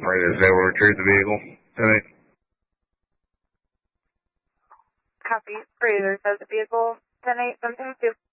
ready to say we'll retrieve the vehicle. 10-8. Copy. Razor says the vehicle 10-8 from 2.